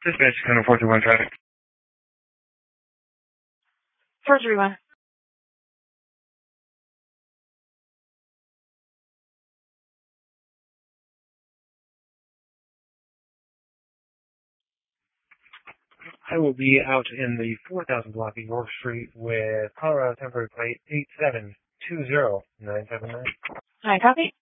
Dispatch, Center 421 traffic. 431. I will be out in the 4000 block of York Street with Colorado temporary plate 8720979. Hi, copy.